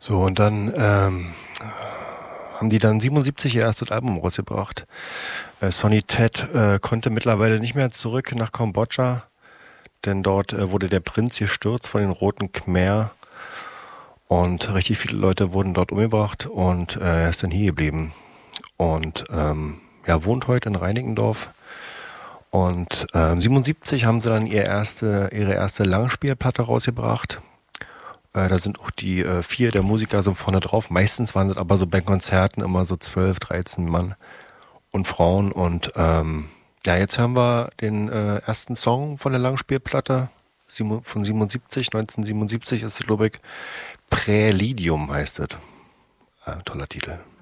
So, und dann haben die dann 77 ihr erstes Album rausgebracht. Sonny Ted konnte mittlerweile nicht mehr zurück nach Kambodscha, denn dort wurde der Prinz gestürzt von den Roten Khmer und richtig viele Leute wurden dort umgebracht und er ist dann hier geblieben und wohnt heute in Reinickendorf. Und 77 haben sie dann ihre erste Langspielplatte rausgebracht. Da sind auch die 4 der Musiker so vorne drauf. Meistens waren das aber so bei Konzerten immer so 12, 13 Mann und Frauen. Und jetzt hören wir den ersten Song von der Langspielplatte von 1977 ist es, glaube ich. Prälidium heißt es. Toller Titel.